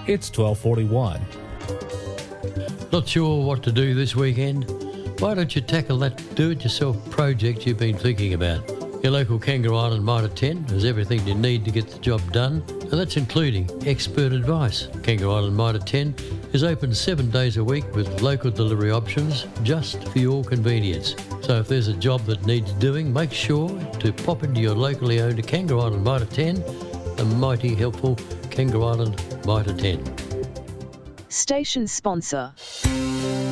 It's 12:41. Not sure what to do this weekend? Why don't you tackle that do-it-yourself project you've been thinking about? Your local Kangaroo Island Mitre 10 has everything you need to get the job done, and that's including expert advice. Kangaroo Island Mitre 10 is open 7 days a week with local delivery options just for your convenience. So if there's a job that needs doing, make sure to pop into your locally owned Kangaroo Island Mitre 10, a mighty helpful Kangaroo Island Mitre 10. Station sponsor.